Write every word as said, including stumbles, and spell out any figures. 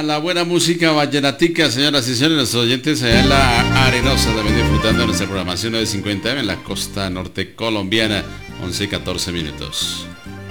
buena, la buena música vallenatica, señoras y señores, nuestros oyentes allá en la Arenosa, también disfrutando de nuestra programación nueve cincuenta M en la costa norte colombiana, once y catorce minutos.